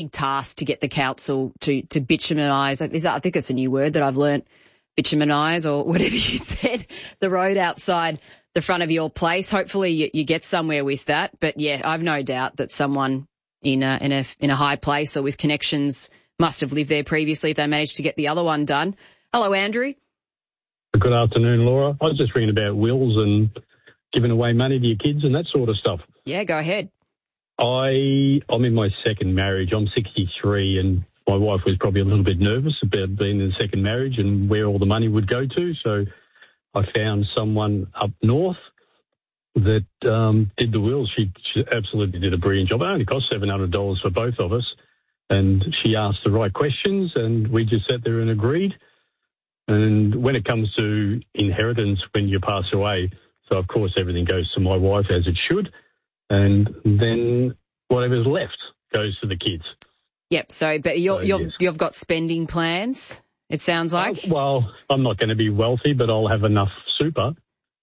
task to get the council to bitumenise. I think it's a new word that I've learnt, bitumenise or whatever you said, the road outside the front of your place. Hopefully you get somewhere with that. But yeah, I've no doubt that someone in a high place or with connections must have lived there previously if they managed to get the other one done. Hello, Andrew. Good afternoon, Laura. I was just reading about wills and giving away money to your kids and that sort of stuff. Yeah, go ahead. I'm in my second marriage. I'm 63 and my wife was probably a little bit nervous about being in the second marriage and where all the money would go to. So I found someone up north that did the will. She absolutely did a brilliant job. It only cost $700 for both of us. And she asked the right questions and we just sat there and agreed. And when it comes to inheritance, when you pass away, so of course everything goes to my wife as it should. And then whatever's left goes to the kids. Yep. So, but you've got spending plans, it sounds like. Well, I'm not going to be wealthy, but I'll have enough super.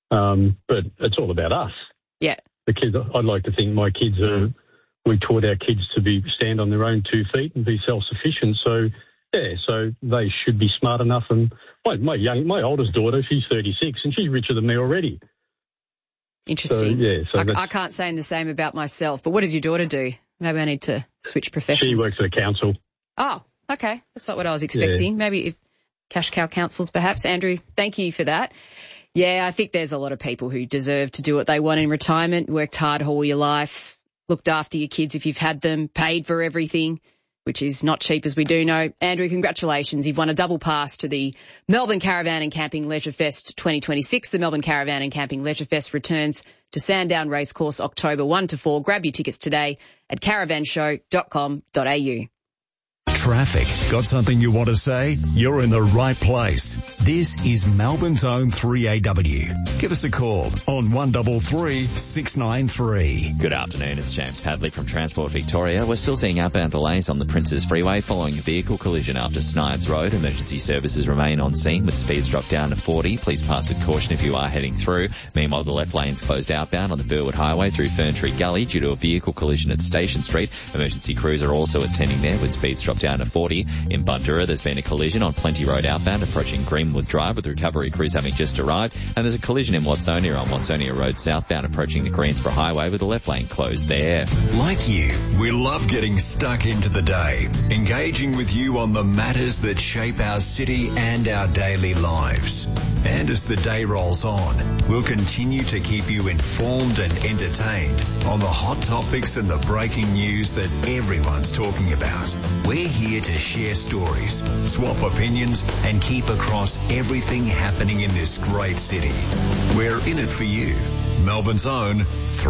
But it's all about us. Yeah. The kids. I'd like to think my kids we taught our kids to stand on their own 2 feet and be self-sufficient. So yeah, so they should be smart enough. And my oldest daughter, she's 36, and she's richer than me already. Interesting. So, I can't say the same about myself. But what does your daughter do? Maybe I need to switch professions. She works for the council. Oh, okay. That's not what I was expecting. Yeah. Maybe if cash cow councils, perhaps. Andrew, thank you for that. Yeah, I think there's a lot of people who deserve to do what they want in retirement, worked hard all your life, looked after your kids if you've had them, paid for everything, which is not cheap, as we do know. Andrew, congratulations. You've won a double pass to the Melbourne Caravan and Camping Leisure Fest 2026. The Melbourne Caravan and Camping Leisure Fest returns to Sandown Racecourse October 1 to 4. Grab your tickets today at caravanshow.com.au. Traffic. Got something you want to say? You're in the right place. This is Melbourne's own 3AW. Give us a call on 133 693. Good afternoon, it's James Padley from Transport Victoria. We're still seeing outbound delays on the Princes Freeway following a vehicle collision after Snides Road. Emergency services remain on scene with speeds dropped down to 40. Please pass with caution if you are heading through. Meanwhile, the left lane's closed outbound on the Burwood Highway through Ferntree Gully due to a vehicle collision at Station Street. Emergency crews are also attending there with speeds dropped down to 40. In Bundoora, there's been a collision on Plenty Road outbound approaching Greenwood Drive with recovery crews having just arrived. And there's a collision in Watsonia on Watsonia Road southbound approaching the Greensboro Highway with the left lane closed there. Like you, we love getting stuck into the day, engaging with you on the matters that shape our city and our daily lives. And as the day rolls on, we'll continue to keep you informed and entertained on the hot topics and the breaking news that everyone's talking about. We're here to share stories, swap opinions, and keep across everything happening in this great city. We're in it for you. Melbourne's own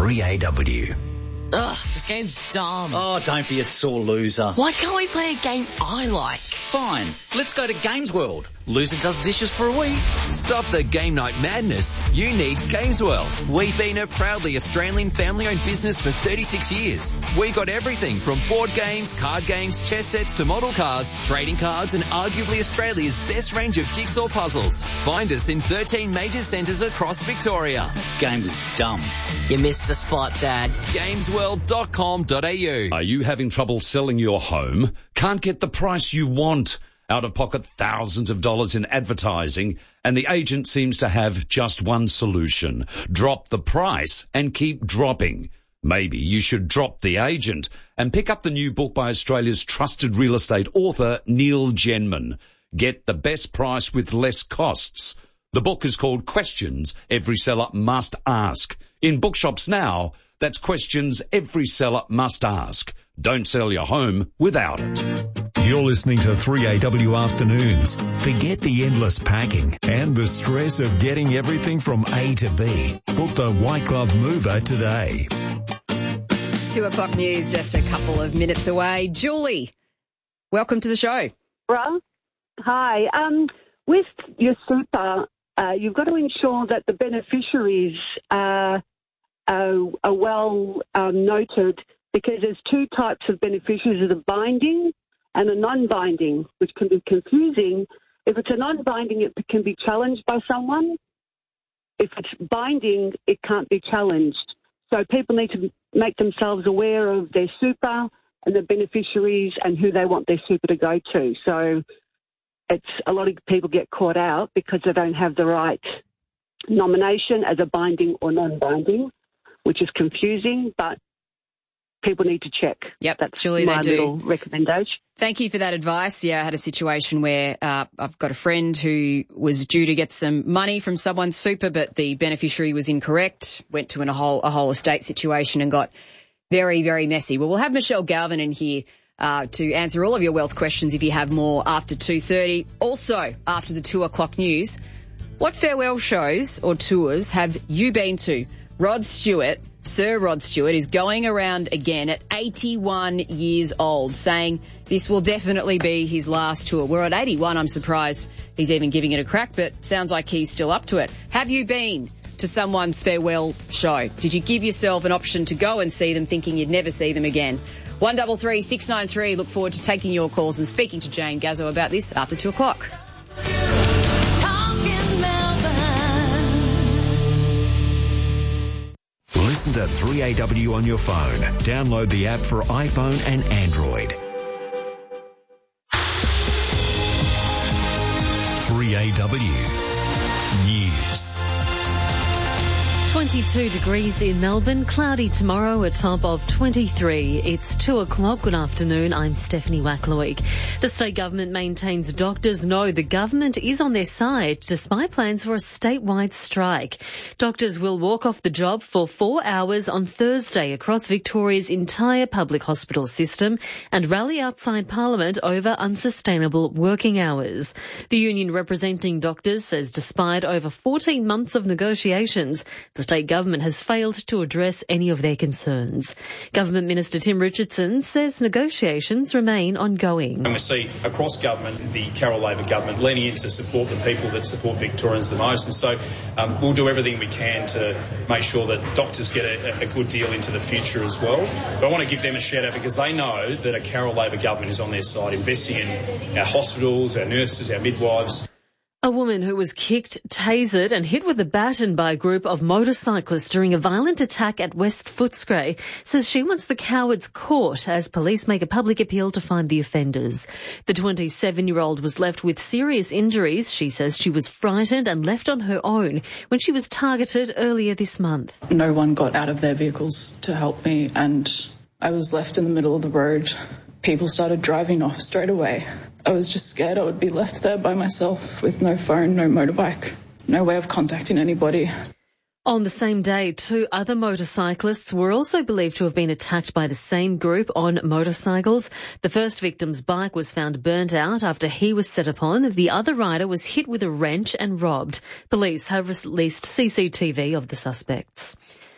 3AW. Ugh, this game's dumb. Oh, don't be a sore loser. Why can't we play a game I like? Fine, let's go to Games World. Loser does dishes for a week. Stop the game night madness. You need Games World. We've been a proudly Australian family-owned business for 36 years. We've got everything from board games, card games, chess sets to model cars, trading cards and arguably Australia's best range of jigsaw puzzles. Find us in 13 major centres across Victoria. That game was dumb. You missed the spot, Dad. Gamesworld.com.au. Are you having trouble selling your home? Can't get the price you want? Out of pocket thousands of dollars in advertising, and the agent seems to have just one solution. Drop the price and keep dropping. Maybe you should drop the agent and pick up the new book by Australia's trusted real estate author, Neil Genman. Get the best price with less costs. The book is called Questions Every Seller Must Ask. In bookshops now, that's questions every seller must ask. Don't sell your home without it. You're listening to 3AW Afternoons. Forget the endless packing and the stress of getting everything from A to B. Book the White Glove Mover today. 2 o'clock news, just a couple of minutes away. Julie, welcome to the show. Hi. With your super, you've got to ensure that the beneficiaries are well noted, because there's 2 types of beneficiaries, the binding and a non-binding, which can be confusing. If it's a non-binding, it can be challenged by someone. If it's binding, it can't be challenged. So people need to make themselves aware of their super, and the beneficiaries and who they want their super to go to. So it's a lot of people get caught out because they don't have the right nomination as a binding or non-binding, which is confusing, but people need to check. Yep, that's Julie, my they do. little recommendation. Thank you for that advice. Yeah, I had a situation where I've got a friend who was due to get some money from someone's super, but the beneficiary was incorrect, went to a whole estate situation and got very, very messy. Well, we'll have Michelle Galvin in here to answer all of your wealth questions if you have more after 2:30. Also, after the 2 o'clock news, what farewell shows or tours have you been to? Rod Stewart, Sir Rod Stewart, is going around again at 81 years old, saying this will definitely be his last tour. We're at 81. I'm surprised he's even giving it a crack, but sounds like he's still up to it. Have you been to someone's farewell show? Did you give yourself an option to go and see them thinking you'd never see them again? 133 693. Look forward to taking your calls and speaking to Jane Gazzo about this after 2 o'clock. Listen to 3AW on your phone. Download the app for iPhone and Android. 3AW News. 22 degrees in Melbourne, cloudy tomorrow, a top of 23. It's 2 o'clock. Good afternoon. I'm Stephanie Wacklowick. The state government maintains doctors know the government is on their side despite plans for a statewide strike. Doctors will walk off the job for 4 hours on Thursday across Victoria's entire public hospital system and rally outside Parliament over unsustainable working hours. The union representing doctors says despite over 14 months of negotiations, the state government has failed to address any of their concerns. Government Minister Tim Richardson says negotiations remain ongoing. And we see across government, the Carroll Labor government leaning in to support the people that support Victorians the most. And so we'll do everything we can to make sure that doctors get a good deal into the future as well. But I want to give them a shout out because they know that a Carroll Labor government is on their side, investing in our hospitals, our nurses, our midwives. A woman who was kicked, tasered and hit with a baton by a group of motorcyclists during a violent attack at West Footscray says she wants the cowards caught as police make a public appeal to find the offenders. The 27-year-old was left with serious injuries. She says she was frightened and left on her own when she was targeted earlier this month. No one got out of their vehicles to help me and I was left in the middle of the road. People started driving off straight away. I was just scared I would be left there by myself with no phone, no motorbike, no way of contacting anybody. On the same day, 2 other motorcyclists were also believed to have been attacked by the same group on motorcycles. The first victim's bike was found burnt out after he was set upon. The other rider was hit with a wrench and robbed. Police have released CCTV of the suspects.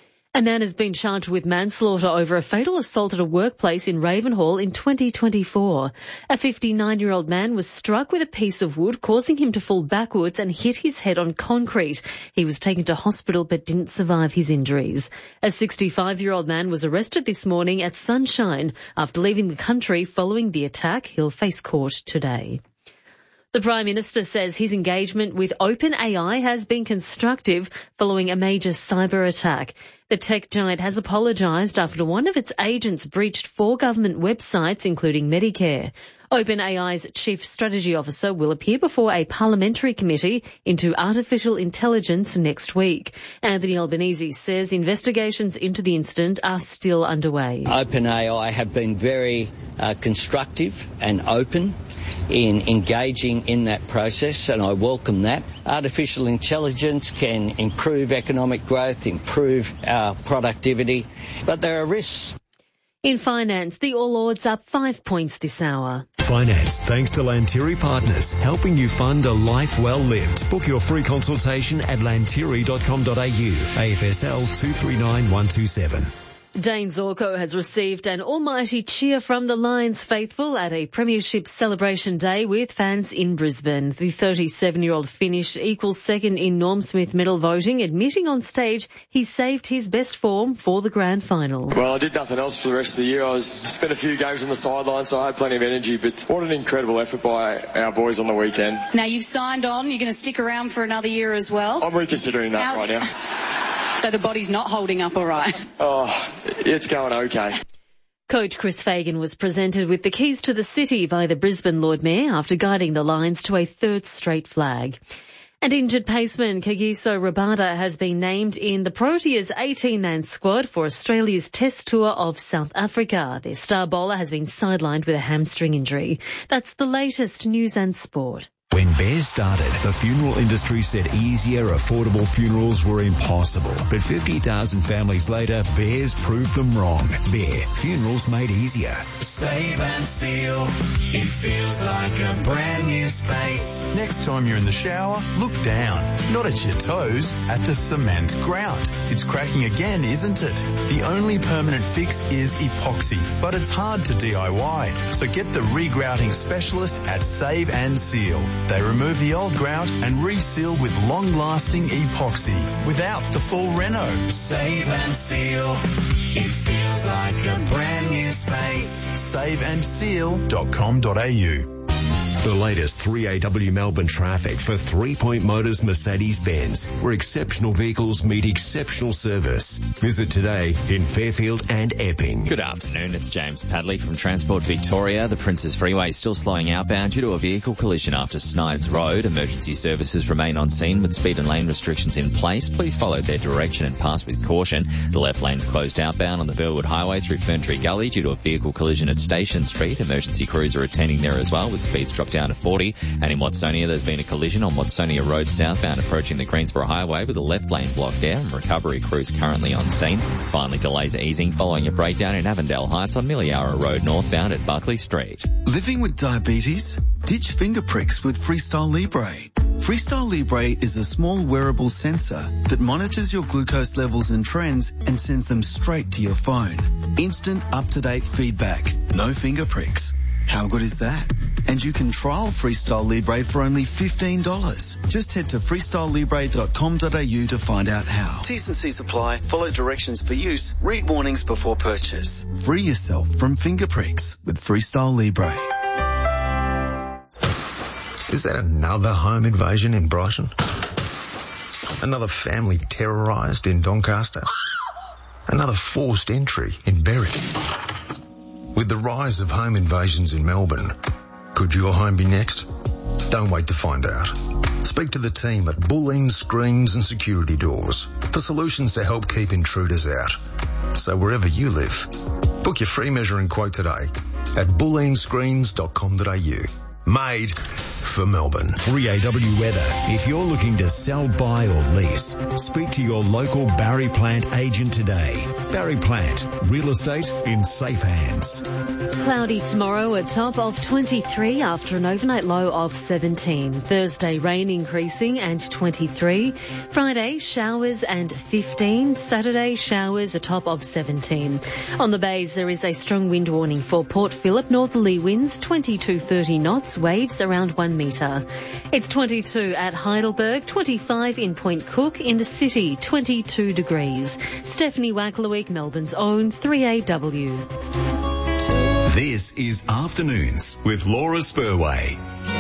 A man has been charged with manslaughter over a fatal assault at a workplace in Ravenhall in 2024. A 59-year-old man was struck with a piece of wood, causing him to fall backwards and hit his head on concrete. He was taken to hospital but didn't survive his injuries. A 65-year-old man was arrested this morning at Sunshine after leaving the country following the attack. He'll face court today. The Prime Minister says his engagement with OpenAI has been constructive following a major cyber attack. The tech giant has apologised after one of its agents breached 4 government websites, including Medicare. OpenAI's Chief Strategy Officer will appear before a parliamentary committee into artificial intelligence next week. Anthony Albanese says investigations into the incident are still underway. OpenAI have been very constructive and open in engaging in that process, and I welcome that. Artificial intelligence can improve economic growth, improve our productivity, but there are risks. In finance, the All Ords up 5 points this hour. Finance, thanks to Lantiri Partners, helping you fund a life well lived. Book your free consultation at lantiri.com.au. AFSL 239127. Dane Zorko has received an almighty cheer from the Lions faithful at a premiership celebration day with fans in Brisbane. The 37-year-old finished equal second in Norm Smith medal voting, admitting on stage he saved his best form for the grand final. Well, I did nothing else for the rest of the year. I spent a few games on the sideline, so I had plenty of energy, but what an incredible effort by our boys on the weekend. Now you've signed on, you're going to stick around for another year as well? I'm reconsidering that right now. So the body's not holding up all right? Oh, it's going okay. Coach Chris Fagan was presented with the keys to the city by the Brisbane Lord Mayor after guiding the Lions to a third straight flag. And injured paceman Kagiso Rabada has been named in the Proteas 18-man squad for Australia's Test tour of South Africa. Their star bowler has been sidelined with a hamstring injury. That's the latest news and sport. When Bears started, the funeral industry said easier, affordable funerals were impossible. But 50,000 families later, Bears proved them wrong. Bear, funerals made easier. Save and seal. It feels like a brand new space. Next time you're in the shower, look down, not at your toes, at the cement grout. It's cracking again, isn't it? The only permanent fix is epoxy, but it's hard to DIY. So get the regrouting specialist at Save and Seal. They remove the old grout and reseal with long-lasting epoxy without the full reno. Save and seal. It feels like a brand new space. saveandseal.com.au. The latest 3AW Melbourne traffic for 3 Point Motors Mercedes-Benz, where exceptional vehicles meet exceptional service. Visit today in Fairfield and Epping. Good afternoon, it's James Padley from Transport Victoria. The Princes Freeway is still slowing outbound due to a vehicle collision after Snides Road. Emergency services remain on scene with speed and lane restrictions in place. Please follow their direction and pass with caution. The left lane's closed outbound on the Burwood Highway through Ferntree Gully due to a vehicle collision at Station Street. Emergency crews are attending there as well with speeds dropped down to 40. And in Watsonia, there's been a collision on Watsonia Road southbound approaching the Greensboro Highway with a left lane blocked there, and recovery crews currently on scene. Finally, delays are easing following a breakdown in Avondale Heights on Miliara Road northbound at Buckley Street. Living with diabetes? Ditch finger pricks with Freestyle Libre. Freestyle Libre is a small wearable sensor that monitors your glucose levels and trends and sends them straight to your phone. Instant, up-to-date feedback. No finger pricks. How good is that? And you can trial Freestyle Libre for only $15. Just head to freestylelibre.com.au to find out how. T's and C's apply. Follow directions for use. Read warnings before purchase. Free yourself from finger pricks with Freestyle Libre. Is that another home invasion in Brighton? Another family terrorised in Doncaster? Another forced entry in Berwick? With the rise of home invasions in Melbourne, could your home be next? Don't wait to find out. Speak to the team at Bulleen Screens and Security Doors for solutions to help keep intruders out. So wherever you live, book your free measuring quote today at bulleenscreens.com.au. Made for Melbourne. 3AW weather. If you're looking to sell, buy or lease, speak to your local Barry Plant agent today. Barry Plant, real estate in safe hands. Cloudy tomorrow, a top of 23 after an overnight low of 17. Thursday, rain increasing and 23. Friday, showers and 15. Saturday, showers, a top of 17. On the bays, there is a strong wind warning for Port Phillip. Northerly winds 20 to 30 knots, waves around 1 metre. It's 22 at Heidelberg, 25 in Point Cook, in the city 22 degrees. Stephanie Wacklewick, Melbourne's own 3AW. This is Afternoons with Laura Spurway.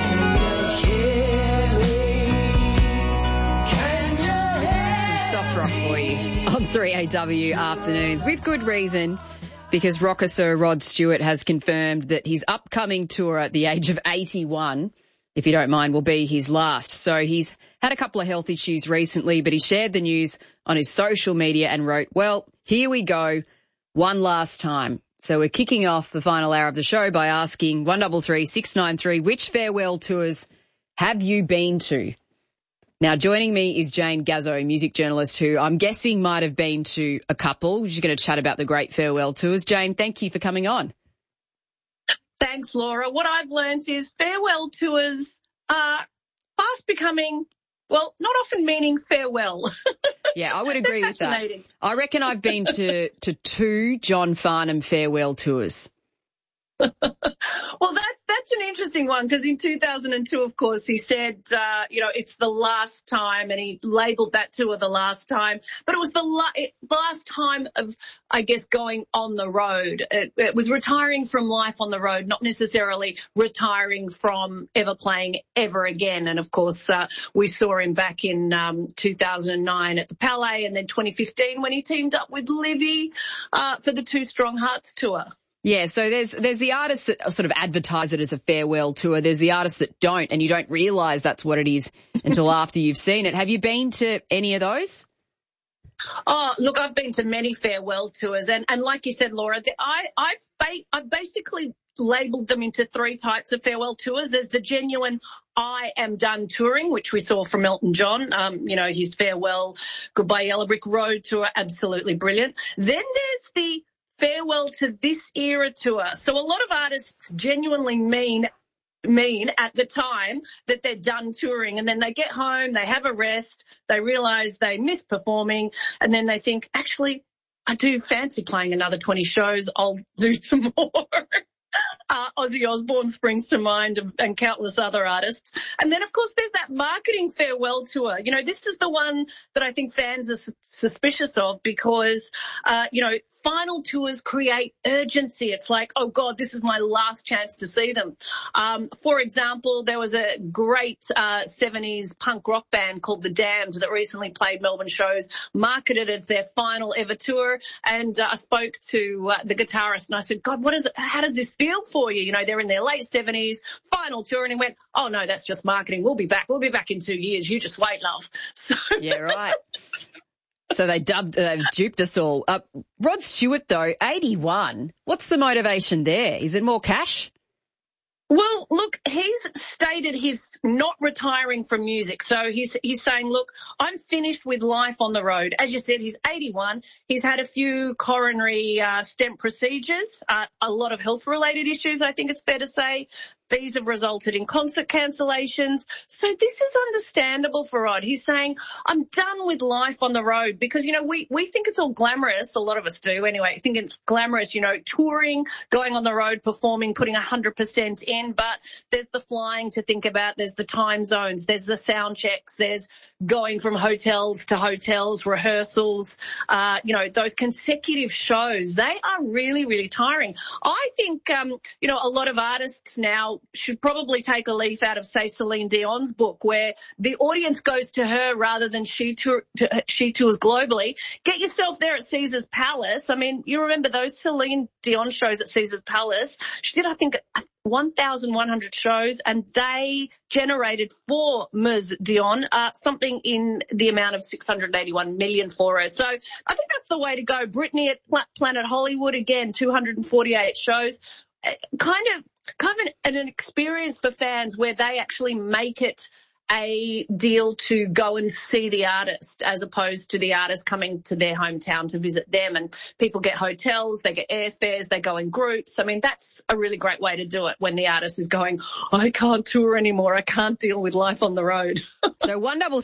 Some soft rock for you on 3AW Afternoons with good reason, because rocker Sir Rod Stewart has confirmed that his upcoming tour at the age of 81, if you don't mind, will be his last. So he's had a couple of health issues recently, but he shared the news on his social media and wrote, well, here we go, one last time. So we're kicking off the final hour of the show by asking 133 693, which farewell tours have you been to? Now, joining me is Jane Gazzo, music journalist, who I'm guessing might have been to a couple. She's going to chat about the great farewell tours. Jane, thank you for coming on. Thanks, Laura. What I've learned is farewell tours are fast becoming, well, not often meaning farewell. Yeah, I would agree with that. I reckon I've been to 2 John Farnham farewell tours. Well, that's an interesting one, because in 2002, of course, he said, it's the last time, and he labelled that tour the last time. But it was the last time of, I guess, going on the road. It was retiring from life on the road, not necessarily retiring from ever playing ever again. And, of course, we saw him back in 2009 at the Palais, and then 2015 when he teamed up with Livy for the Two Strong Hearts tour. Yeah, so there's the artists that sort of advertise it as a farewell tour. There's the artists that don't, and you don't realise that's what it is until after you've seen it. Have you been to any of those? Oh, look, I've been to many farewell tours, and like you said, Laura, I've basically labelled them into three types of farewell tours. There's the genuine I am done touring, which we saw from Elton John, his farewell Goodbye Yellow Brick Road tour, absolutely brilliant. Then there's the farewell to this era tour. So a lot of artists genuinely mean at the time that they're done touring, and then they get home, they have a rest, they realise they missed performing, and then they think, actually, I do fancy playing another 20 shows, I'll do some more. Ozzy Osbourne springs to mind, and countless other artists. And then, of course, there's that marketing farewell tour. This is the one that I think fans are suspicious of because, final tours create urgency. It's like, oh, God, this is my last chance to see them. For example, there was a great 70s punk rock band called The Damned that recently played Melbourne shows, marketed as their final ever tour. And I spoke to the guitarist and I said, God, how does this feel for you? They're in their late 70s, final tour. And he went, oh, no, that's just marketing. We'll be back. We'll be back in 2 years. You just wait, love. So yeah, right. So they've duped us all. Rod Stewart, though, 81. What's the motivation there? Is it more cash? Well, look, he's stated he's not retiring from music. So he's saying, look, I'm finished with life on the road. As you said, he's 81. He's had a few coronary stent procedures, a lot of health-related issues, I think it's fair to say. These have resulted in concert cancellations. So this is understandable for Rod. He's saying, I'm done with life on the road because, we think it's all glamorous. A lot of us do anyway. Think it's glamorous, touring, going on the road, performing, putting 100% in. But there's the flying to think about. There's the time zones. There's the sound checks. There's going from hotels to hotels, rehearsals, those consecutive shows. They are really, really tiring. I think, a lot of artists now should probably take a leaf out of, say, Celine Dion's book, where the audience goes to her rather than she tours globally. Get yourself there at Caesar's Palace. I mean, you remember those Celine Dion shows at Caesar's Palace? She did, I think, 1,100 shows, and they generated for Ms. Dion something in the amount of 681 million for her. So I think that's the way to go. Britney at Planet Hollywood, again, 248 shows. Kind of an experience for fans where they actually make it a deal to go and see the artist as opposed to the artist coming to their hometown to visit them. And people get hotels, they get airfares, they go in groups. I mean, that's a really great way to do it when the artist is going, I can't tour anymore. I can't deal with life on the road. So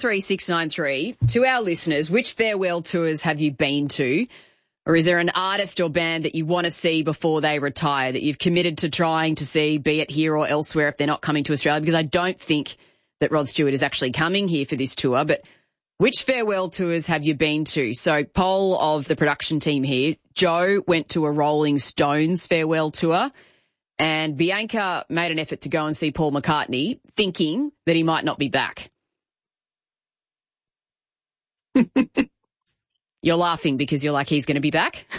133693, to our listeners, which farewell tours have you been to? Or is there an artist or band that you want to see before they retire that you've committed to trying to see, be it here or elsewhere if they're not coming to Australia? Because I don't think that Rod Stewart is actually coming here for this tour, but which farewell tours have you been to? So poll of the production team here. Joe went to a Rolling Stones farewell tour, and Bianca made an effort to go and see Paul McCartney, thinking that he might not be back. You're laughing because you're like, he's going to be back?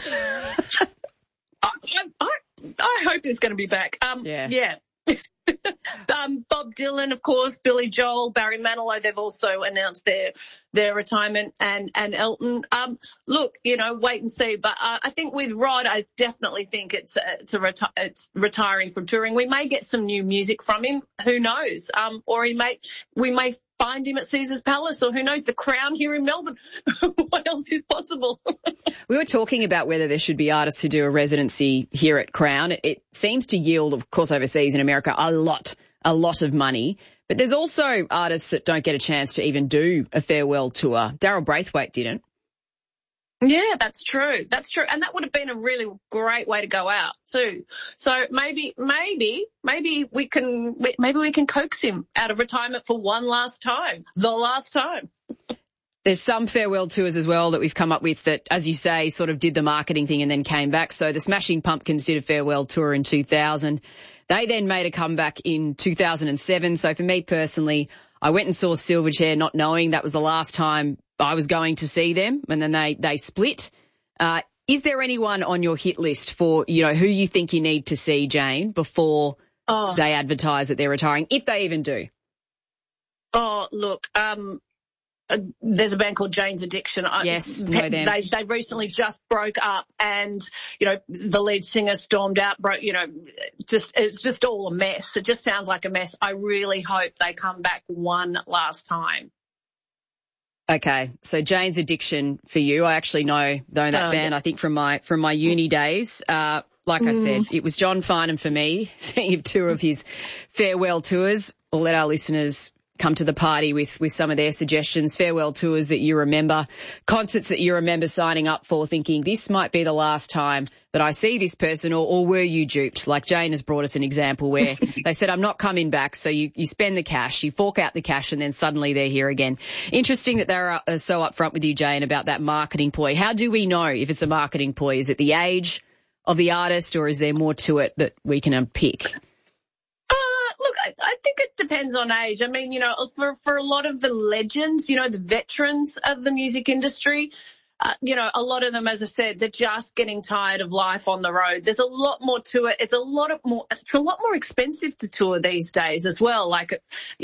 I hope he's going to be back. Yeah. Bob Dylan, of course, Billy Joel, Barry Manilow, they've also announced their retirement, and Elton. Look, wait and see. But I think with Rod, I definitely think it's retiring from touring. We may get some new music from him. Who knows? Or we may find him at Caesar's Palace, or who knows, the Crown here in Melbourne. What else is possible? We were talking about whether there should be artists who do a residency here at Crown. It seems to yield, of course, overseas in America, a lot of money. But there's also artists that don't get a chance to even do a farewell tour. Daryl Braithwaite didn't. Yeah, that's true. And that would have been a really great way to go out too. So maybe we can coax him out of retirement for one last time, the last time. There's some farewell tours as well that we've come up with that, as you say, sort of did the marketing thing and then came back. So the Smashing Pumpkins did a farewell tour in 2000. They then made a comeback in 2007. So for me personally, I went and saw Silverchair not knowing that was the last time I was going to see them, and then they split. Is there anyone on your hit list for, who you think you need to see, Jane, before they advertise that they're retiring, if they even do? Oh, look, there's a band called Jane's Addiction. Yes, know them. They recently just broke up, and the lead singer stormed out. It's just all a mess. It just sounds like a mess. I really hope they come back one last time. Okay, so Jane's Addiction for you. I actually know that band. I think from my uni days. Like I said, it was John Farnham for me. Seeing 2 of his farewell tours. We'll let our listeners come to the party with some of their suggestions, farewell tours that you remember, concerts that you remember signing up for, thinking this might be the last time that I see this person, or were you duped? Like Jane has brought us an example where they said, I'm not coming back. So you spend the cash, you fork out the cash, and then suddenly they're here again. Interesting that they're so upfront with you, Jane, about that marketing ploy. How do we know if it's a marketing ploy? Is it the age of the artist, or is there more to it that we can unpick? Look, I think it depends on age. I mean, for a lot of the legends, the veterans of the music industry, a lot of them, as I said, they're just getting tired of life on the road. There's a lot more to it. It's a lot more expensive to tour these days as well. Like,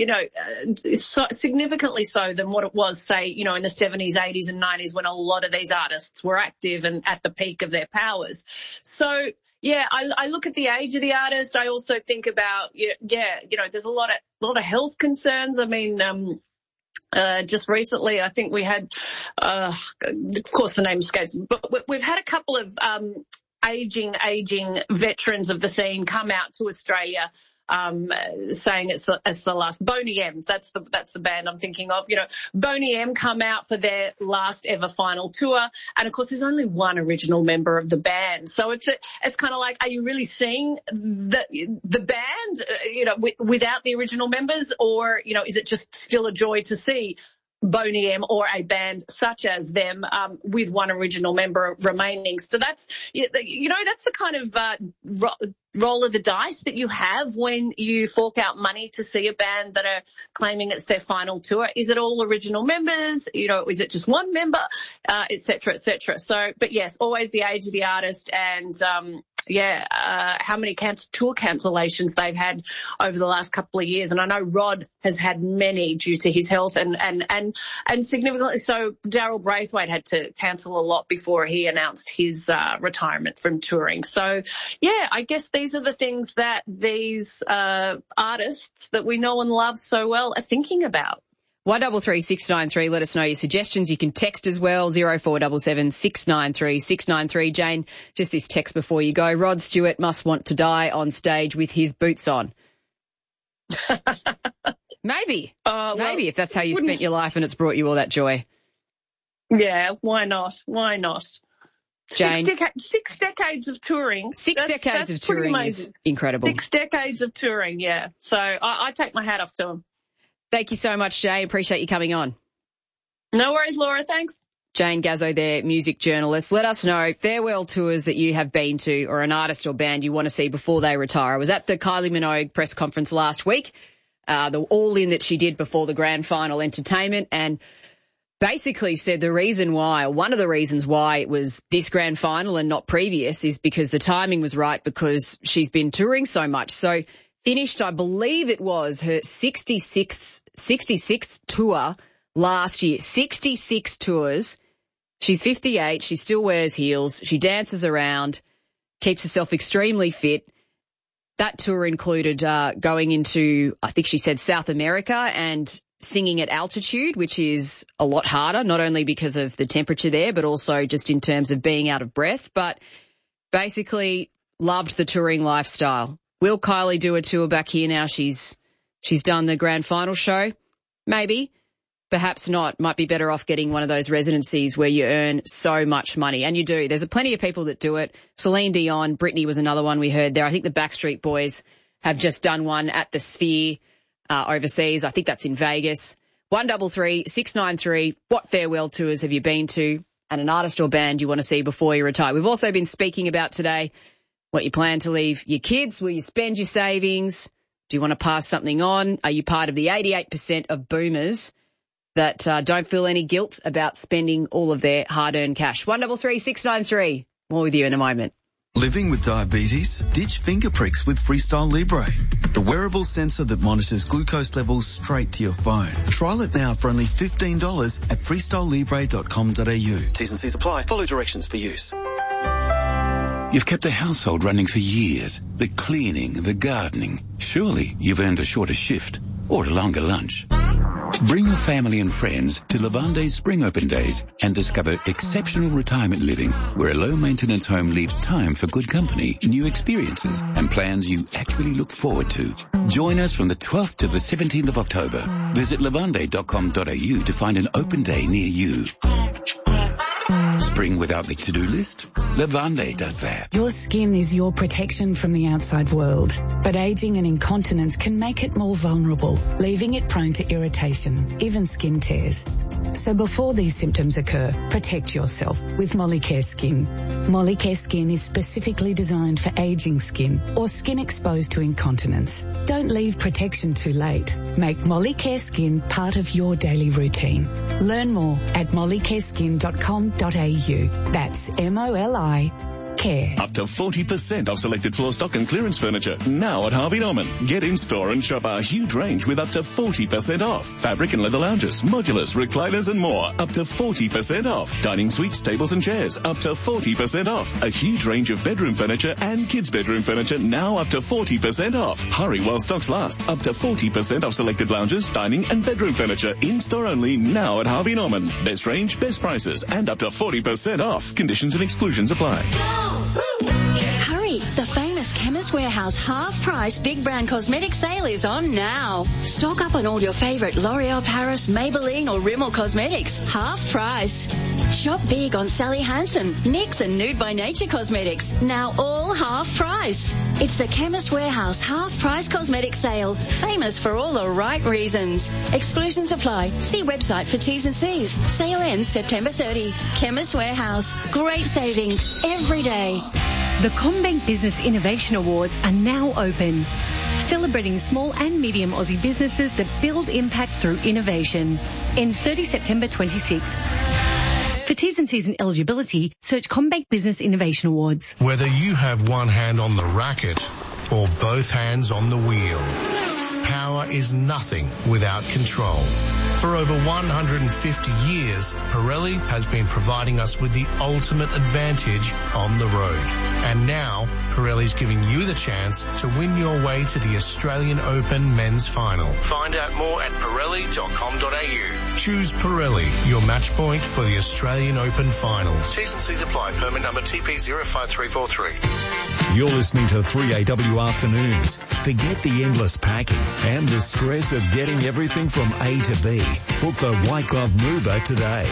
significantly so than what it was, say, in the 70s, 80s and 90s, when a lot of these artists were active and at the peak of their powers. So, yeah, I look at the age of the artist. I also think about, there's a lot of health concerns. I mean, just recently, I think we had, of course the name escapes, but we've had a couple of aging veterans of the scene come out to Australia, saying it's the last. Boney M, that's the band I'm thinking of. Boney M come out for their last ever final tour, and of course there's only one original member of the band. So it's kind of like, are you really seeing the band, without the original members, or is it just still a joy to see Boney M or a band such as them with one original member remaining? So that's that's the kind of roll of the dice that you have when you fork out money to see a band that are claiming it's their final tour. Is it all original members? Is it just one member? Et cetera, et cetera. So, but yes, always the age of the artist and, how many tour cancellations they've had over the last couple of years. And I know Rod has had many due to his health and significantly so. Daryl Braithwaite had to cancel a lot before he announced his retirement from touring. So, yeah, I guess these are the things that these artists that we know and love so well are thinking about. 133 693. Let us know your suggestions. You can text as well, 0477 693 693. Jane, just this text before you go. Rod Stewart must want to die on stage with his boots on. Maybe. Maybe if that's how you spent your life and it's brought you all that joy. Yeah, why not? Why not? Jane. 6 decades of touring. Six decades of touring is incredible. 6 decades of touring, yeah. So I take my hat off to him. Thank you so much, Jane. Appreciate you coming on. No worries, Laura. Thanks. Jane Gazzo there, music journalist. Let us know farewell tours that you have been to or an artist or band you want to see before they retire. I was at the Kylie Minogue press conference last week, the all-in that she did before the grand final entertainment, and basically said one of the reasons why it was this grand final and not previous is because the timing was right, because she's been touring so much. So finished, I believe it was her 66th tour last year. 66 tours. She's 58. She still wears heels. She dances around, keeps herself extremely fit. That tour included going into, I think she said, South America and singing at altitude, which is a lot harder, not only because of the temperature there, but also just in terms of being out of breath. But basically loved the touring lifestyle. Will Kylie do a tour back here now? She's done the grand final show. Maybe. Perhaps not. Might be better off getting one of those residencies where you earn so much money. And you do. There's plenty of people that do it. Celine Dion, Britney was another one we heard there. I think the Backstreet Boys have just done one at the Sphere overseas. I think that's in Vegas. 133 693. What farewell tours have you been to? And an artist or band you want to see before you retire. We've also been speaking about today what you plan to leave your kids. Will you spend your savings? Do you want to pass something on? Are you part of the 88% of boomers that don't feel any guilt about spending all of their hard-earned cash? 133 693. More with you in a moment. Living with diabetes? Ditch finger pricks with Freestyle Libre, the wearable sensor that monitors glucose levels straight to your phone. Trial it now for only $15 at freestylelibre.com.au. T's and C's apply. Follow directions for use. You've kept the household running for years. The cleaning, the gardening. Surely you've earned a shorter shift or a longer lunch. Bring your family and friends to Lavande's Spring Open Days and discover exceptional retirement living where a low-maintenance home leaves time for good company, new experiences and plans you actually look forward to. Join us from the 12th to the 17th of October. Visit lavande.com.au to find an open day near you. Spring without the to-do list? Lavande does that. Your skin is your protection from the outside world, but aging and incontinence can make it more vulnerable, leaving it prone to irritation, even skin tears. So before these symptoms occur, protect yourself with Molicare Skin. Molicare Skin is specifically designed for aging skin or skin exposed to incontinence. Don't leave protection too late. Make Molicare Skin part of your daily routine. Learn more at mollicareskin.com.au. That's MOLI Care. Up to 40% off selected floor stock and clearance furniture now at Harvey Norman. Get in store and shop our huge range with up to 40% off. Fabric and leather lounges, modulars, recliners and more. Up to 40% off. Dining suites, tables and chairs. Up to 40% off. A huge range of bedroom furniture and kids' bedroom furniture now up to 40% off. Hurry while stocks last. Up to 40% off selected lounges, dining and bedroom furniture. In store only now at Harvey Norman. Best range, best prices and up to 40% off. Conditions and exclusions apply. Hurry! The famous Chemist Warehouse half-price big brand cosmetic sale is on now. Stock up on all your favourite L'Oreal Paris, Maybelline or Rimmel cosmetics. Half price. Shop big on Sally Hansen, NYX and Nude by Nature cosmetics. Now all half price. It's the Chemist Warehouse half-price cosmetic sale. Famous for all the right reasons. Exclusions apply. See website for T's and C's. Sale ends September 30. Chemist Warehouse. Great savings every day. The CommBank Business Innovation Awards are now open, celebrating small and medium Aussie businesses that build impact through innovation. Ends 30 September 26. For T's and C's and eligibility, search CommBank Business Innovation Awards. Whether you have one hand on the racket or both hands on the wheel, power is nothing without control. For over 150 years, Pirelli has been providing us with the ultimate advantage on the road. And now, Pirelli's giving you the chance to win your way to the Australian Open Men's Final. Find out more at Pirelli.com.au. Choose Pirelli, your match point for the Australian Open Finals. T's and C's apply. Permit number TP05343. You're listening to 3AW Afternoons. Forget the endless packing and the stress of getting everything from A to B. Book the White Glove Mover today.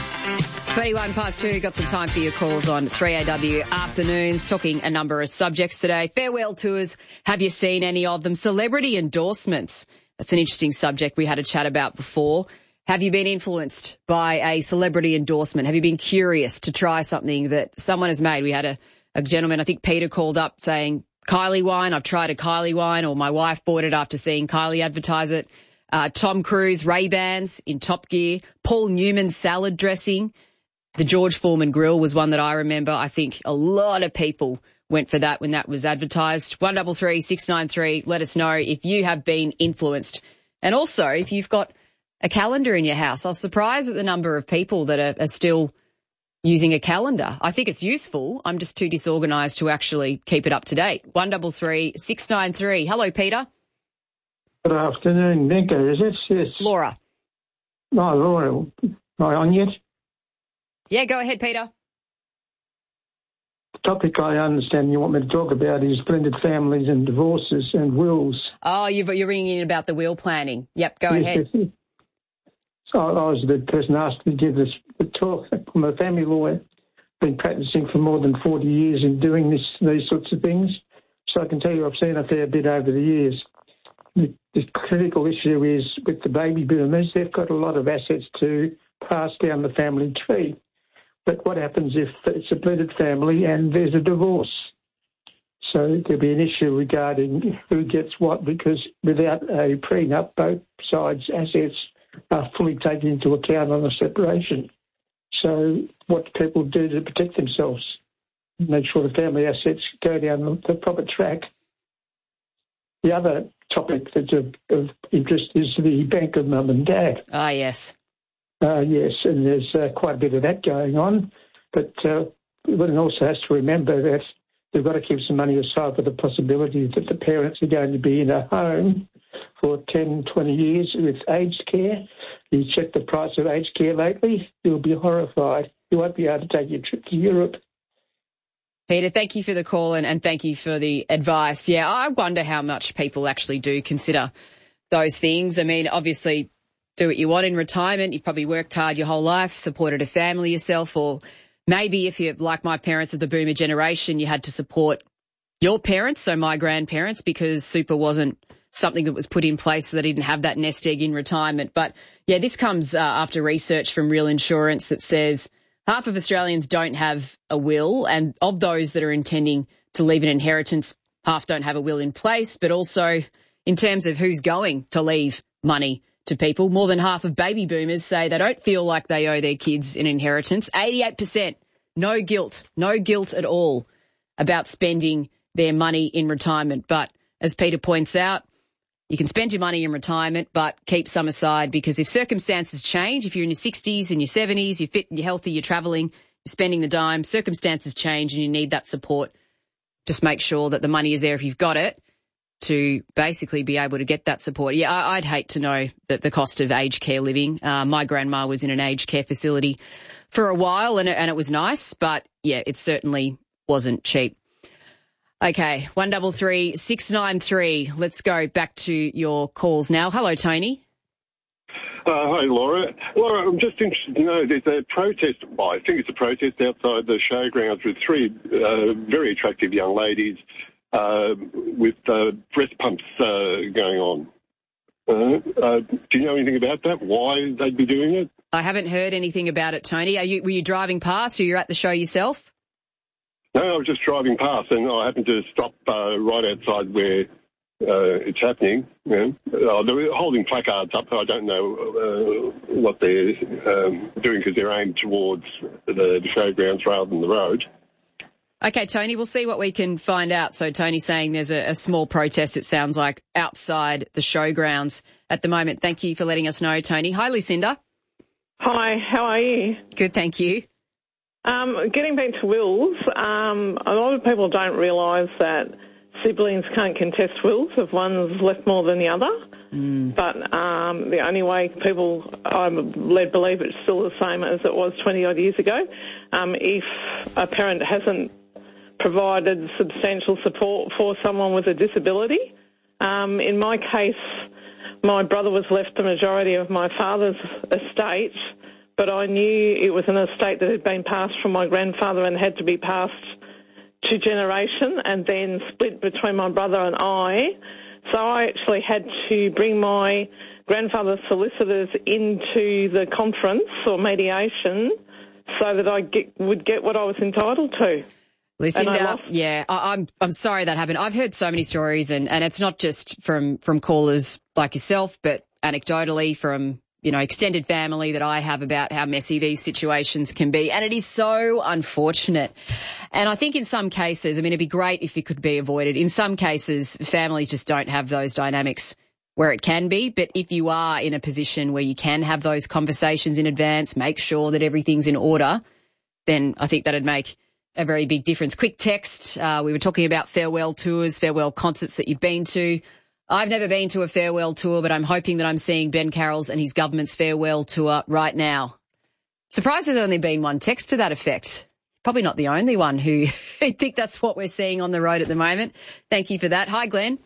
2, got some time for your calls on 3AW Afternoons, talking a number of subjects today. Farewell tours, have you seen any of them? Celebrity endorsements, that's an interesting subject we had a chat about before. Have you been influenced by a celebrity endorsement? Have you been curious to try something that someone has made? We had a gentleman, I think Peter, called up saying, Kylie wine, I've tried a Kylie wine, or my wife bought it after seeing Kylie advertise it. Tom Cruise, Ray-Bans in Top Gear, Paul Newman salad dressing. The George Foreman grill was one that I remember. I think a lot of people went for that when that was advertised. 133 693. Let us know if you have been influenced. And also, if you've got a calendar in your house. I was surprised at the number of people that are still using a calendar. I think it's useful. I'm just too disorganised to actually keep it up to date. 133 693. Hello, Peter. Good afternoon, Nico. Is it? Yes. Laura. No, Laura. Am I on yet? Yeah, go ahead, Peter. The topic I understand you want me to talk about is blended families and divorces and wills. Oh, you're ringing in about the will planning. Yep, go ahead. Yes. So I was the person asked to give this talk. I'm a family lawyer, been practising for more than 40 years in doing these sorts of things. So I can tell you I've seen a fair bit over the years. The critical issue is with the baby boomers, they've got a lot of assets to pass down the family tree. But what happens if it's a blended family and there's a divorce? So there'll be an issue regarding who gets what, because without a prenup, both sides' assets are fully taken into account on a separation. So what do people do to protect themselves? make sure the family assets go down the proper track. The other topic that's of interest is the Bank of Mum and Dad. Ah, yes. Yes, and there's quite a bit of that going on. But one also has to remember that they've got to keep some money aside for the possibility that the parents are going to be in a home for 10, 20 years with aged care. You check the price of aged care lately, you'll be horrified. You won't be able to take your trip to Europe. Peter, thank you for the call and thank you for the advice. Yeah, I wonder how much people actually do consider those things. I mean, obviously, do what you want in retirement. You've probably worked hard your whole life, supported a family yourself, or maybe if you're like my parents of the boomer generation, you had to support your parents, so my grandparents, because super wasn't something that was put in place so they didn't have that nest egg in retirement. But, yeah, this comes after research from Real Insurance that says half of Australians don't have a will, and of those that are intending to leave an inheritance, half don't have a will in place. But also in terms of who's going to leave money to people, more than half of baby boomers say they don't feel like they owe their kids an inheritance. 88%, no guilt at all about spending their money in retirement. But as Peter points out, you can spend your money in retirement, but keep some aside, because if circumstances change, if you're in your 60s and your 70s, you're fit and you're healthy, you're travelling, you're spending the dime, circumstances change and you need that support, just make sure that the money is there if you've got it to basically be able to get that support. Yeah, I'd hate to know that the cost of aged care living. My grandma was in an aged care facility for a while and it was nice, but yeah, it certainly wasn't cheap. Okay, 133 693. Let's go back to your calls now. Hello, Tony. Hi, Laura. Laura, I'm just interested to know, there's a protest, well, I think it's a protest outside the showgrounds with three very attractive young ladies with breast pumps going on. Do you know anything about that? Why they'd be doing it? I haven't heard anything about it, Tony. Were you driving past or you're at the show yourself? No, I was just driving past and I happened to stop right outside where it's happening. You know. They're holding placards up. I don't know what they're doing because they're aimed towards the showgrounds rather than the road. Okay, Tony, we'll see what we can find out. So Tony's saying there's a small protest, it sounds like, outside the showgrounds at the moment. Thank you for letting us know, Tony. Hi, Lucinda. Hi, how are you? Good, thank you. Getting back to wills, a lot of people don't realise that siblings can't contest wills if one's left more than the other. But the only way people, I'm led to believe it's still the same as it was 20-odd years ago, if a parent hasn't provided substantial support for someone with a disability. In my case, my brother was left the majority of my father's estate, but I knew it was an estate that had been passed from my grandfather and had to be passed to generation and then split between my brother and I. So I actually had to bring my grandfather's solicitors into the conference or mediation so that I would get what I was entitled to. Lucinda, yeah, I'm sorry that happened. I've heard so many stories, and it's not just from callers like yourself, but anecdotally from, you know, extended family that I have about how messy these situations can be. And it is so unfortunate. And I think in some cases, I mean, it'd be great if it could be avoided. In some cases, families just don't have those dynamics where it can be. But if you are in a position where you can have those conversations in advance, make sure that everything's in order, then I think that'd make a very big difference. Quick text. We were talking about farewell tours, farewell concerts that you've been to. I've never been to a farewell tour, but I'm hoping that I'm seeing Ben Carroll's and his government's farewell tour right now. Surprised there's only been one text to that effect. Probably not the only one who think that's what we're seeing on the road at the moment. Thank you for that. Hi, Glenn.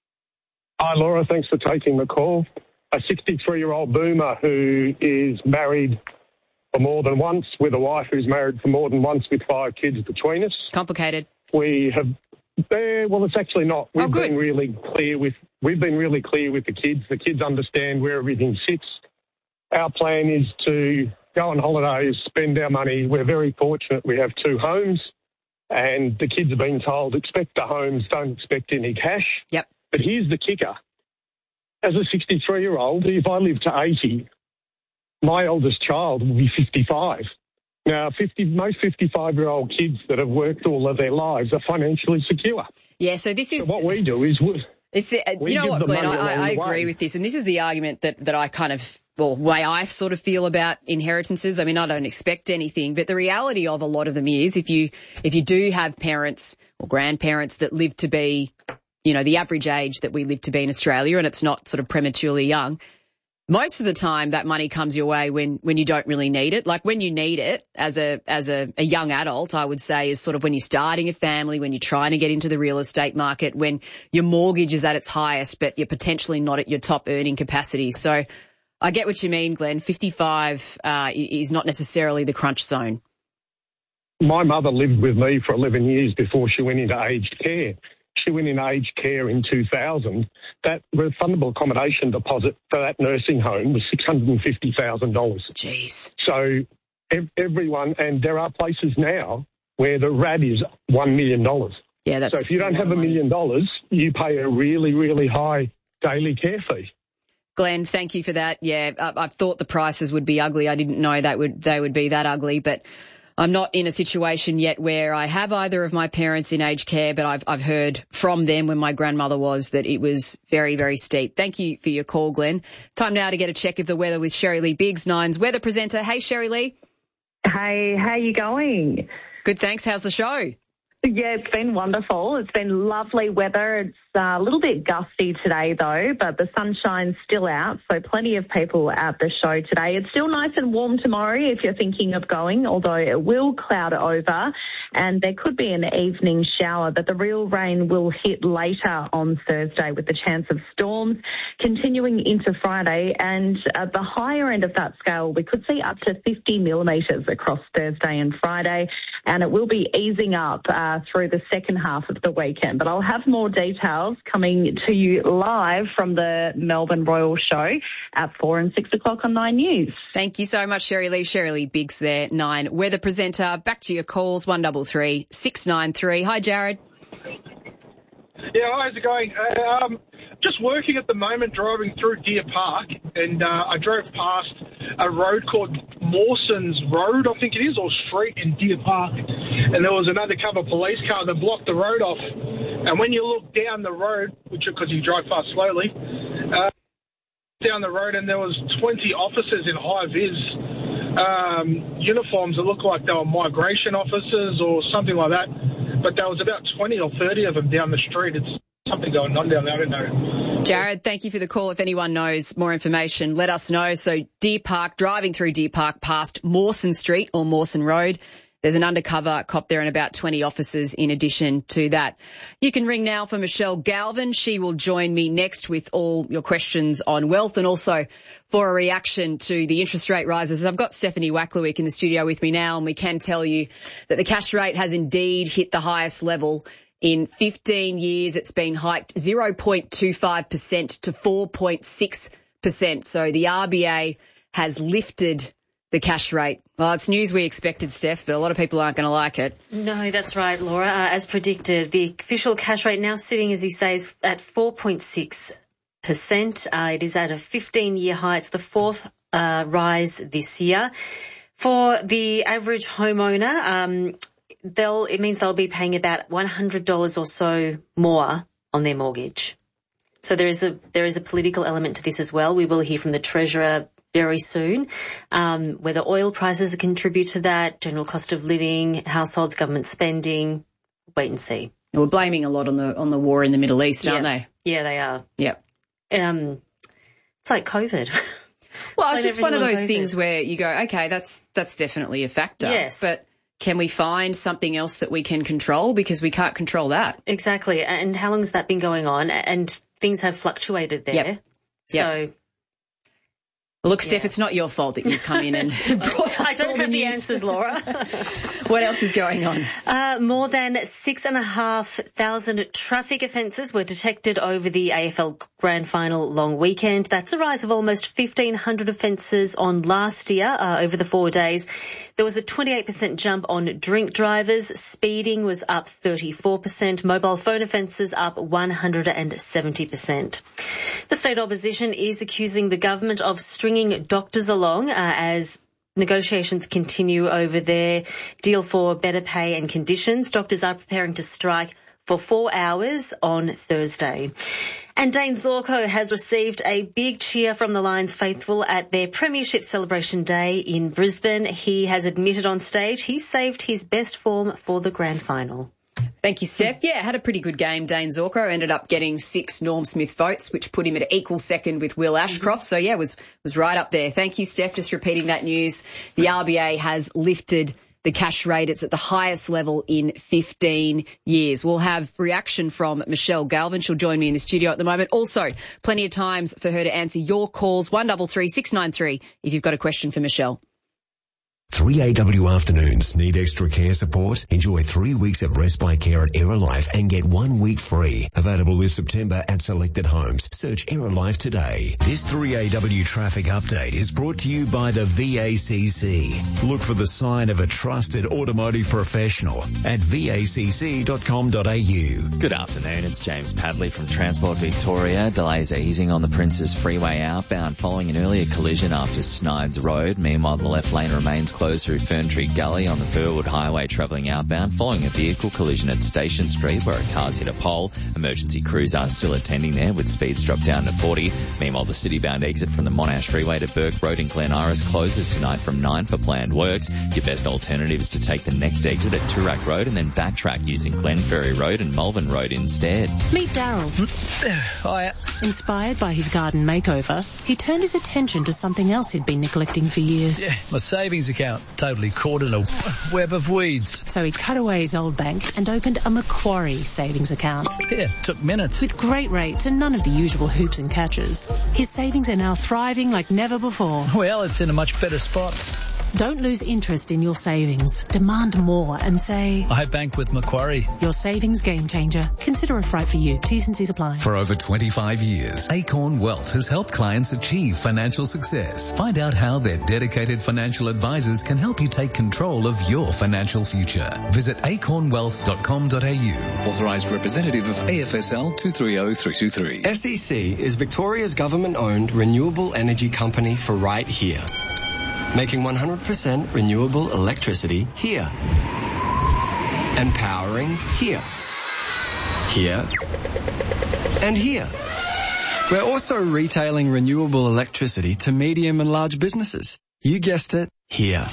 Hi, Laura. Thanks for taking the call. A 63-year-old boomer who is married for more than once with a wife who's married for more than once with 5 kids between us. Complicated. We have... well, it's actually not. We've been really clear with the kids. The kids understand where everything sits. Our plan is to go on holidays, spend our money. We're very fortunate. We have 2 homes, and the kids are being told, expect the homes, don't expect any cash. Yep. But here's the kicker. As a 63-year-old, if I live to 80, my eldest child will be 55. Now, most 55-year-old kids that have worked all of their lives are financially secure. Yeah, so this is... So what we do is... you know what, Glenn, I agree with this, and this is the argument that I kind of... Well, way I sort of feel about inheritances. I mean, I don't expect anything, but the reality of a lot of them is if you do have parents or grandparents that live to be, you know, the average age that we live to be in Australia, and it's not sort of prematurely young, most of the time that money comes your way when you don't really need it. Like when you need it as a young adult, I would say, is sort of when you're starting a family, when you're trying to get into the real estate market, when your mortgage is at its highest, but you're potentially not at your top earning capacity. So I get what you mean, Glenn. 55 is not necessarily the crunch zone. My mother lived with me for 11 years before she went into aged care. She went into aged care in 2000. That refundable accommodation deposit for that nursing home was $650,000. Jeez. So everyone, and there are places now where the RAD is $1 million. Yeah, that's... So if you don't have $1 million, you pay a really, really high daily care fee. Glenn, thank you for that. Yeah, I thought the prices would be ugly. I didn't know they would be that ugly, but I'm not in a situation yet where I have either of my parents in aged care, but I've heard from them when my grandmother was that it was very, very steep. Thank you for your call, Glenn. Time now to get a check of the weather with Sherry Lee Biggs, Nine's weather presenter. Hey, Sherry Lee. Hey, how you going? Good, thanks. How's the show? Yeah, it's been wonderful. It's been lovely weather. It's a little bit gusty today, though, but the sunshine's still out, so plenty of people at the show today. It's still nice and warm tomorrow if you're thinking of going, although it will cloud over, and there could be an evening shower, but the real rain will hit later on Thursday with the chance of storms continuing into Friday, and at the higher end of that scale, we could see up to 50 millimetres across Thursday and Friday, and it will be easing up through the second half of the weekend. But I'll have more details coming to you live from the Melbourne Royal Show at 4 and 6 o'clock on 9 News. Thank you so much, Sherry Lee. Sherry Lee Biggs there, 9 weather presenter. Back to your calls, 133 693. Hi, Jared. Yeah, how's it going? Just working at the moment, driving through Deer Park, and I drove past a road called Mawson's Road, I think it is, or street in Deer Park, and there was an undercover police car that blocked the road off. And when you look down the road, because you drive fast slowly, down the road, and there was 20 officers in high-vis uniforms that looked like they were migration officers or something like that. But there was about 20 or 30 of them down the street. It's something going on down there. I don't know. Jared, thank you for the call. If anyone knows more information, let us know. So Deer Park, driving through Deer Park past Mawson Street or Mawson Road. There's an undercover cop there and about 20 officers in addition to that. You can ring now for Michelle Galvin. She will join me next with all your questions on wealth and also for a reaction to the interest rate rises. I've got Stephanie Wacklewick in the studio with me now, and we can tell you that the cash rate has indeed hit the highest level in 15 years. It's been hiked 0.25% to 4.6%. So the RBA has lifted the cash rate. Well, it's news we expected, Steph, but a lot of people aren't going to like it. No, that's right, Laura. As predicted, the official cash rate now sitting, as you say, is at 4.6%. It is at a 15-year high. It's the fourth rise this year. For the average homeowner, it means they'll be paying about $100 or so more on their mortgage. So there is a political element to this as well. We will hear from the Treasurer very soon, whether oil prices contribute to that, general cost of living, households, government spending. Wait and see. We're blaming a lot on the war in the Middle East, aren't they? Yeah, they are. Yep. It's like COVID. Well, it's just one of those things where you go, okay, that's definitely a factor. Yes. But can we find something else that we can control? Because we can't control that. Exactly. And how long has that been going on? And things have fluctuated there. Yep. So. Look, Steph, it's not your fault that you've come in and brought us I don't have the answers, Laura. What else is going on? More than 6,500 traffic offences were detected over the AFL Grand Final long weekend. That's a rise of almost 1,500 offences on last year over the 4 days. There was a 28% jump on drink drivers. Speeding was up 34%. Mobile phone offences up 170%. The state opposition is accusing the government of stringing doctors along as negotiations continue over their deal for better pay and conditions. Doctors are preparing to strike for 4 hours on Thursday. And Dane Zorko has received a big cheer from the Lions faithful at their premiership celebration day in Brisbane. He has admitted on stage he saved his best form for the grand final. Thank you, Steph. Yeah, had a pretty good game. Dane Zorko ended up getting 6 Norm Smith votes, which put him at equal second with Will Ashcroft. So, yeah, was right up there. Thank you, Steph. Just repeating that news. The RBA has lifted the cash rate. It's at the highest level in 15 years. We'll have reaction from Michelle Galvin. She'll join me in the studio at the moment. Also, plenty of times for her to answer your calls. 133 693 if you've got a question for Michelle. 3AW afternoons. Need extra care support? Enjoy 3 weeks of respite care at Aerolife and get 1 week free. Available this September at selected homes. Search Aerolife today. This 3AW traffic update is brought to you by the VACC. Look for the sign of a trusted automotive professional at vacc.com.au. Good afternoon. It's James Padley from Transport Victoria. Delays are easing on the Princes Freeway outbound following an earlier collision after Snides Road. Meanwhile, the left lane remains closed through Ferntree Gully on the Burwood Highway travelling outbound following a vehicle collision at Station Street where a car's hit a pole. Emergency crews are still attending there with speeds dropped down to 40. Meanwhile, the city-bound exit from the Monash Freeway to Burke Road in Glen Iris closes tonight from 9 for planned works. Your best alternative is to take the next exit at Toorak Road and then backtrack using Glenferrie Road and Malvern Road instead. Meet Daryl. Hiya. Inspired by his garden makeover, he turned his attention to something else he'd been neglecting for years. Yeah, my savings account. Totally caught in a web of weeds. So he cut away his old bank and opened a Macquarie savings account. Yeah, took minutes. With great rates and none of the usual hoops and catches. His savings are now thriving like never before. Well, it's in a much better spot. Don't lose interest in your savings. Demand more and say, I bank with Macquarie. Your savings game changer. Consider a right for you. T's and C's apply. For over 25 years, Acorn Wealth has helped clients achieve financial success. Find out how their dedicated financial advisors can help you take control of your financial future. Visit acornwealth.com.au. Authorised representative of AFSL 230323. SEC is Victoria's government-owned renewable energy company for right here. Making 100% renewable electricity here. And powering here. Here. And here. We're also retailing renewable electricity to medium and large businesses. You guessed it, here.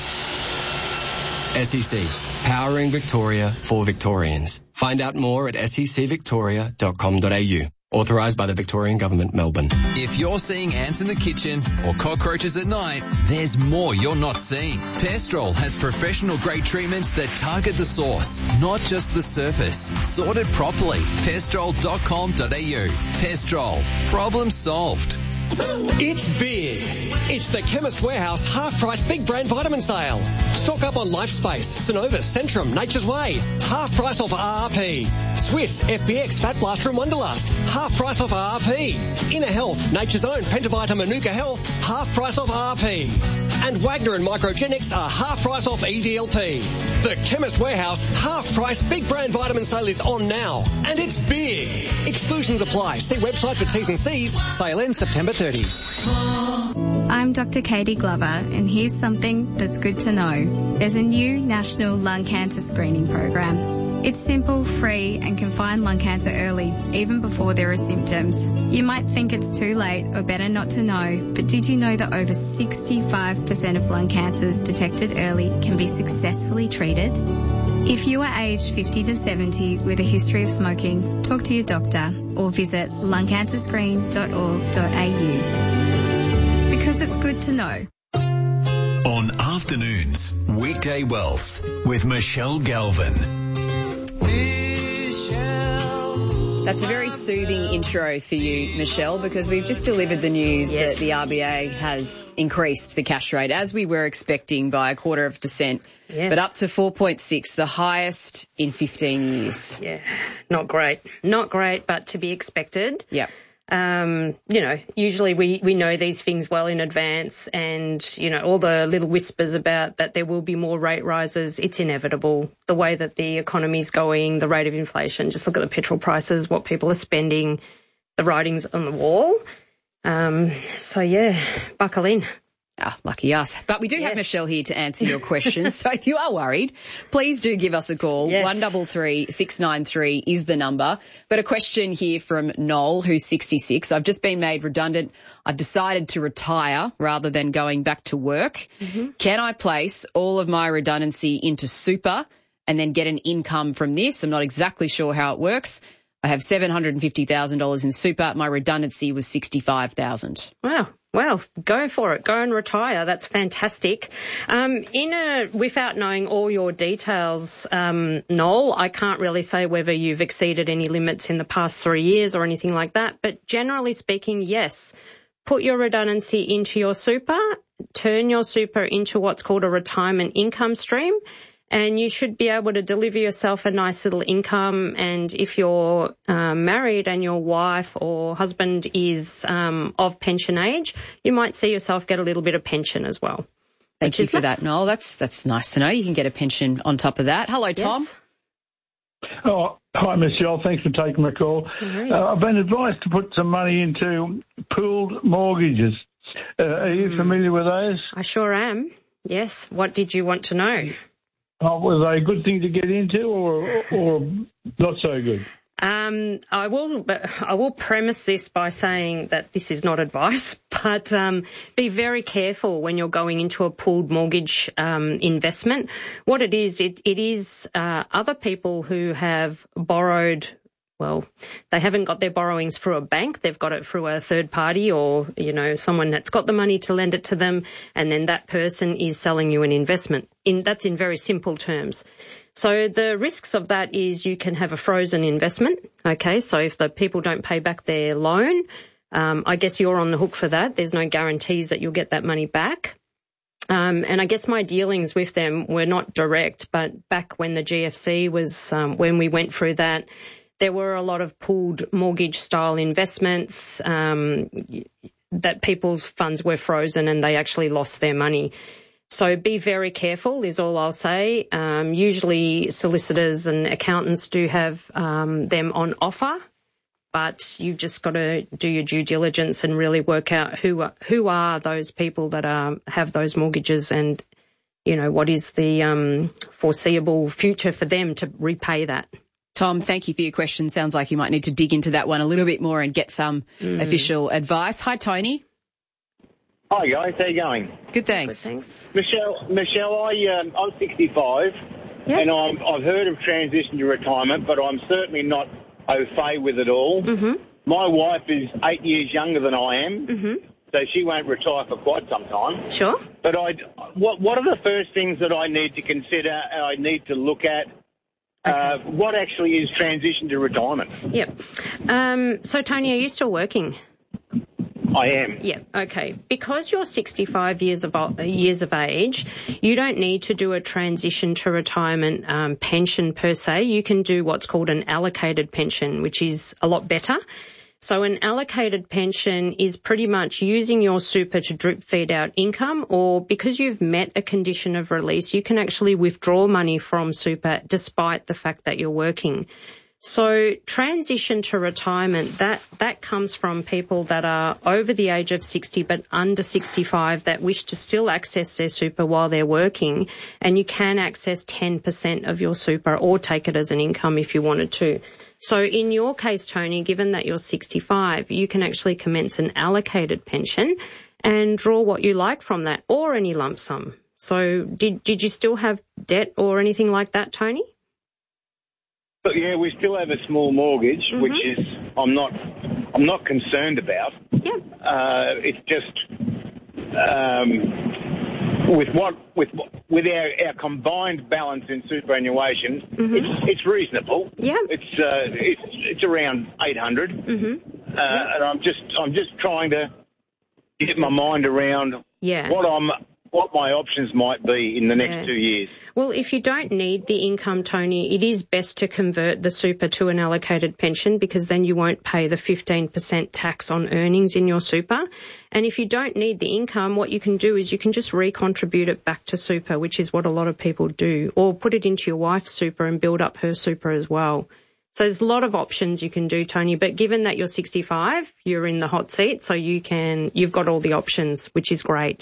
SEC, powering Victoria for Victorians. Find out more at secvictoria.com.au. Authorised by the Victorian Government, Melbourne. If you're seeing ants in the kitchen or cockroaches at night, there's more you're not seeing. Pestrol has professional-grade treatments that target the source, not just the surface. Sorted properly. Pestrol.com.au. Pestrol. Problem solved. It's big. It's the Chemist Warehouse half-price big brand vitamin sale. Stock up on Lifespace, Synovus, Centrum, Nature's Way. Half price off RRP. Swiss, FBX, Fat Blast from Wonderlust. Half price off RRP. Inner Health, Nature's Own, Pentavita, Manuka Health. Half price off RRP. And Wagner and Microgenics are half price off EDLP. The Chemist Warehouse half-price big brand vitamin sale is on now. And it's big. Exclusions apply. See website for T's and C's. Sale ends September 30. I'm Dr. Katie Glover, and here's something that's good to know. There's a new national lung cancer screening program. It's simple, free, and can find lung cancer early, even before there are symptoms. You might think it's too late or better not to know, but did you know that over 65% of lung cancers detected early can be successfully treated? If you are aged 50 to 70 with a history of smoking, talk to your doctor or visit lungcancerscreen.org.au. Because it's good to know. On Afternoons, Weekday Wealth with Michelle Galvin. That's a very soothing intro for you, Michelle, because we've just delivered the news that the RBA has increased the cash rate, as we were expecting, by 0.25%, but up to 4.6, the highest in 15 years. Yeah, not great. Not great, but to be expected. Yeah. Usually we know these things well in advance, and, all the little whispers about that there will be more rate rises, it's inevitable. The way that the economy's going, the rate of inflation, just look at the petrol prices, what people are spending, the writing's on the wall. Buckle in. Lucky us. But we do have Michelle here to answer your questions. So if you are worried, please do give us a call. 133 693 is the number. Got a question here from Noel, who's 66. I've just been made redundant. I've decided to retire rather than going back to work. Can I place all of my redundancy into super and then get an income from this? I'm not exactly sure how it works. I have $750,000 in super. My redundancy was $65,000. Wow. Well, go for it. Go and retire. That's fantastic. Without knowing all your details, Noel, I can't really say whether you've exceeded any limits in the past 3 years or anything like that. But generally speaking, yes. Put your redundancy into your super, turn your super into what's called a retirement income stream, and you should be able to deliver yourself a nice little income. And if you're married and your wife or husband is of pension age, you might see yourself get a little bit of pension as well. Thank you for that, Noel. That's nice to know. You can get a pension on top of that. Hello, Tom. Oh, hi, Michelle. Thanks for taking my call. I've been advised to put some money into pooled mortgages. Are you familiar with those? I sure am. Yes. What did you want to know? Was they a good thing to get into or not so good? I will premise this by saying that this is not advice, but be very careful when you're going into a pooled mortgage investment. What it is other people who have borrowed. Well, they haven't got their borrowings through a bank. They've got it through a third party or, someone that's got the money to lend it to them. And then that person is selling you an investment. That's in very simple terms. So the risks of that is you can have a frozen investment. Okay. So if the people don't pay back their loan, I guess you're on the hook for that. There's no guarantees that you'll get that money back. And I guess my dealings with them were not direct, but back when the GFC was, when we went through that, there were a lot of pooled mortgage-style investments that people's funds were frozen and they actually lost their money. So be very careful is all I'll say. Usually solicitors and accountants do have them on offer, but you've just got to do your due diligence and really work out who are those people that have those mortgages and, what is the foreseeable future for them to repay that. Tom, thank you for your question. Sounds like you might need to dig into that one a little bit more and get some official advice. Hi, Tony. Hi, guys. How you going? Good, thanks. Good, thanks. Michelle, I'm 65, and I've heard of transition to retirement, but I'm certainly not au fait with it all. My wife is 8 years younger than I am, so she won't retire for quite some time. Sure. But what are the first things that I need to consider and I need to look at? What actually is transition to retirement? Yep. So, Tony, are you still working? I am. Yeah, okay. Because you're 65 years of age, you don't need to do a transition to retirement pension per se. You can do what's called an allocated pension, which is a lot better. So an allocated pension is pretty much using your super to drip feed out income, or because you've met a condition of release, you can actually withdraw money from super despite the fact that you're working. So transition to retirement, that comes from people that are over the age of 60 but under 65 that wish to still access their super while they're working, and you can access 10% of your super or take it as an income if you wanted to. So in your case, Tony, given that you're 65, you can actually commence an allocated pension and draw what you like from that or any lump sum. So did you still have debt or anything like that, Tony? But yeah, we still have a small mortgage, which is I'm not concerned about. Yeah. It's just with our combined balance in superannuation, it's reasonable. Yeah. It's around 800. And I'm just trying to get my mind around what my options might be in the next 2 years. Well, if you don't need the income, Tony, it is best to convert the super to an allocated pension because then you won't pay the 15% tax on earnings in your super. And if you don't need the income, what you can do is you can just recontribute it back to super, which is what a lot of people do, or put it into your wife's super and build up her super as well. So there's a lot of options you can do, Tony, but given that you're 65, you're in the hot seat, so you've got all the options, which is great.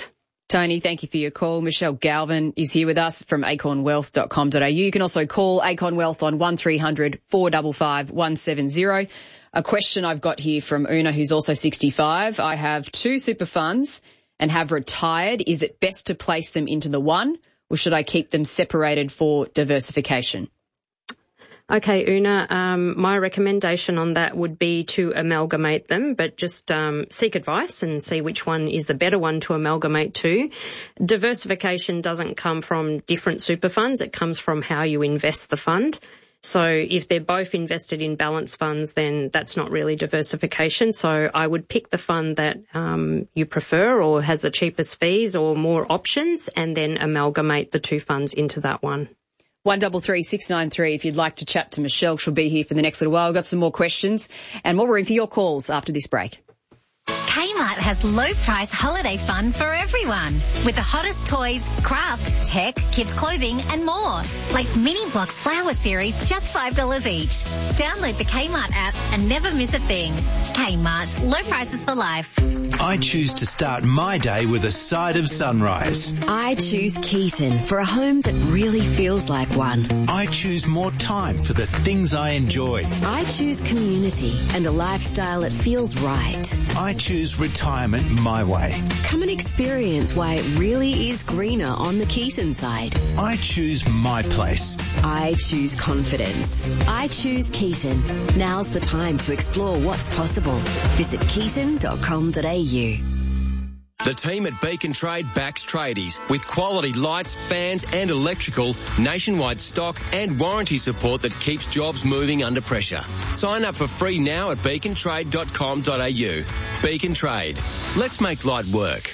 Tony, thank you for your call. Michelle Galvin is here with us from acornwealth.com.au. You can also call Acorn Wealth on 1300 455 170. A question I've got here from Una, who's also 65. I have 2 super funds and have retired. Is it best to place them into the one, or should I keep them separated for diversification? Okay, Una, my recommendation on that would be to amalgamate them, but just seek advice and see which one is the better one to amalgamate to. Diversification doesn't come from different super funds. It comes from how you invest the fund. So if they're both invested in balanced funds, then that's not really diversification. So I would pick the fund that you prefer or has the cheapest fees or more options, and then amalgamate the 2 funds into that one. 133 693 if you'd like to chat to Michelle. She'll be here for the next little while. We've got some more questions and more room for your calls after this break. Kmart has low price holiday fun for everyone. With the hottest toys, craft, tech, kids clothing and more. Like Mini Blocks Flower Series, just $5 each. Download the Kmart app and never miss a thing. Kmart, low prices for life. I choose to start my day with a side of sunrise. I choose Keaton for a home that really feels like one. I choose more time for the things I enjoy. I choose community and a lifestyle that feels right. I choose retirement my way. Come and experience why it really is greener on the Keaton side. I choose my place. I choose confidence. I choose Keaton. Now's the time to explore what's possible. Visit keaton.com.au. The team at Beacon Trade backs tradies with quality lights, fans and electrical, nationwide stock and warranty support that keeps jobs moving under pressure. Sign up for free now at beacontrade.com.au. Beacon Trade. Let's make light work.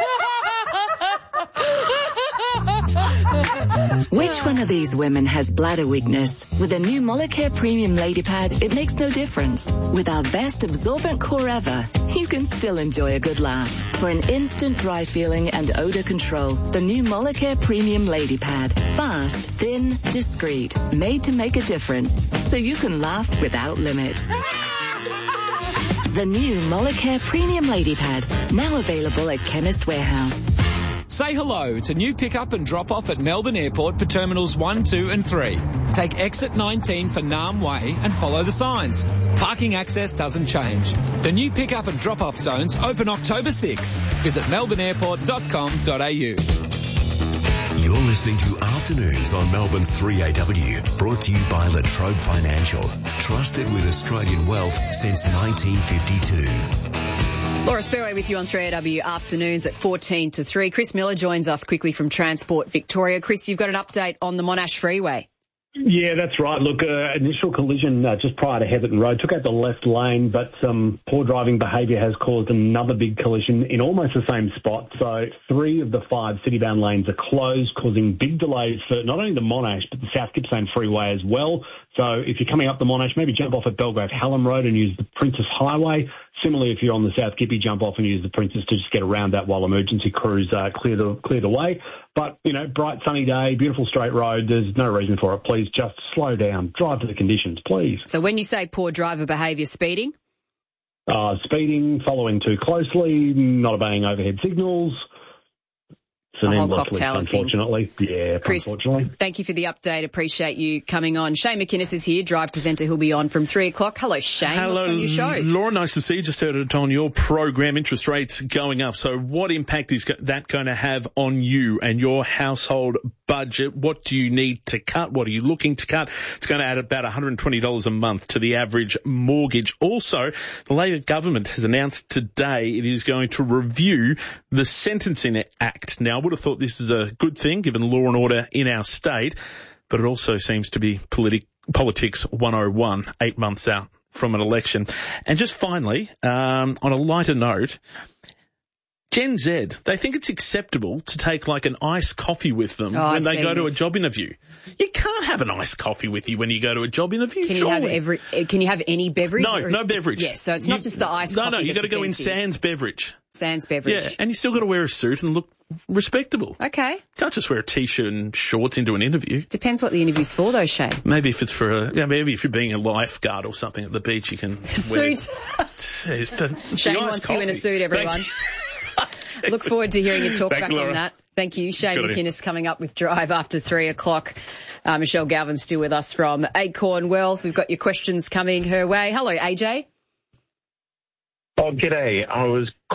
Which one of these women has bladder weakness? With a new Molicare Premium Lady Pad, it makes no difference. With our best absorbent core ever, you can still enjoy a good laugh. For an instant dry feeling and odor control, the new Molicare Premium Lady Pad. Fast, thin, discreet, made to make a difference, so you can laugh without limits. The new Molicare Premium Lady Pad, now available at Chemist Warehouse. Say hello to new pick-up and drop-off at Melbourne Airport for Terminals 1, 2 and 3. Take exit 19 for Nam Way and follow the signs. Parking access doesn't change. The new pick-up and drop-off zones open October 6. Visit melbourneairport.com.au. You're listening to Afternoons on Melbourne's 3AW, brought to you by La Trobe Financial, trusted with Australian wealth since 1952. Laura Sparrow with you on 3AW Afternoons at 14 to 3. Chris Miller joins us quickly from Transport Victoria. Chris, you've got an update on the Monash Freeway. Yeah, that's right. Look, initial collision just prior to Heatherton Road took out the left lane, but some poor driving behaviour has caused another big collision in almost the same spot. So 3 of the 5 city-bound lanes are closed, causing big delays for not only the Monash, but the South Gippsland Freeway as well. So if you're coming up the Monash, maybe jump off at Belgrave Hallam Road and use the Princess Highway. Similarly, if you're on the South Gippy, jump off and use the Princess to just get around that while emergency crews clear the way. But, you know, bright sunny day, beautiful straight road. There's no reason for it. Please just slow down. Drive to the conditions, please. So when you say poor driver behaviour, speeding? Speeding, following too closely, not obeying overhead signals. It's an endless list, unfortunately. Yeah, Chris, unfortunately. Thank you for the update. Appreciate you coming on. Shane McInnes is here, Drive presenter. He'll be on from 3 o'clock. Hello, Shane. Hello, what's on your show? Laura, nice to see you. Just heard it on your program, interest rates going up. So what impact is that going to have on you and your household budget? What do you need to cut? What are you looking to cut? It's going to add about $120 a month to the average mortgage. Also, the Labor government has announced today it is going to review the Sentencing Act. Now, I would have thought this is a good thing given law and order in our state, but it also seems to be politics 101, 8 months out from an election. And just finally, on a lighter note, Gen Z, they think it's acceptable to take like an iced coffee with them when they go to a job interview. You can't have an iced coffee with you when you go to a job interview. Can you have any beverage? No beverage. Yes, so it's not just the iced coffee. No, you got to go in sans beverage. Sans beverage. Yeah, and you still got to wear a suit and look respectable. Okay. Can't just wear a t-shirt and shorts into an interview. Depends what the interview's for, though, Shane. Maybe if it's for maybe if you're being a lifeguard or something at the beach, you can wear suit. Shane wants you in a suit, everyone. Look forward to hearing you talk Thanks, back Laura. on that. Thank you. Shane Good on you. McInnes coming up with Drive after 3 o'clock. Michelle Galvin's still with us from Acorn Wealth. We've got your questions coming her way. Hello, AJ. Oh, g'day. I was